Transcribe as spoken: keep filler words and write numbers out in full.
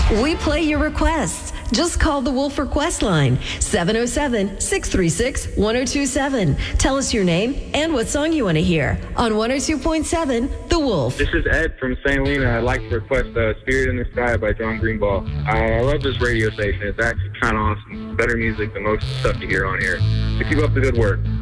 We play your requests. Just call the Wolf Request line, seven oh seven, six three six, one oh two seven. Tell us your name and what song you want to hear on one oh two point seven The Wolf. This is Ed from Saint Helena. I'd like to request uh, Spirit in the Sky by John Greenball. I, I love this radio station. It's actually kind of awesome. Better music than most stuff you hear on here. So keep up the good work.